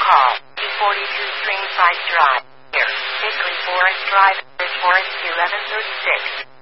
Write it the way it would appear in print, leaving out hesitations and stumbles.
call. 42 Springside Drive. Here. Hickory Forest Drive. Forest 1136.